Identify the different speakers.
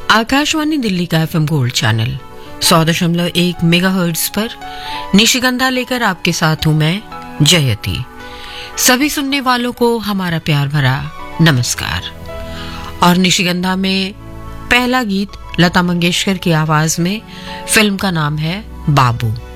Speaker 1: आकाशवाणी दिल्ली का FM gold channel 100.1 megahertz पर निशिगंधा लेकर आपके साथ हूं मैं जयति। सभी सुनने वालों को हमारा प्यार भरा नमस्कार। और निशिगंधा में पहला गीत लता मंगेशकर की आवाज में, फिल्म का नाम है बाबू।